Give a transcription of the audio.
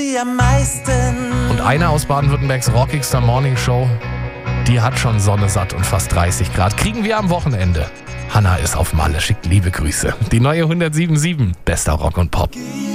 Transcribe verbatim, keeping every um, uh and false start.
am meisten. Und eine aus Baden-Württembergs rockigster Morning Show, die hat schon Sonne satt und fast dreißig Grad. Kriegen wir am Wochenende. Hanna ist auf Malle, schickt liebe Grüße. Die neue hundertsieben Komma sieben, bester Rock und Pop.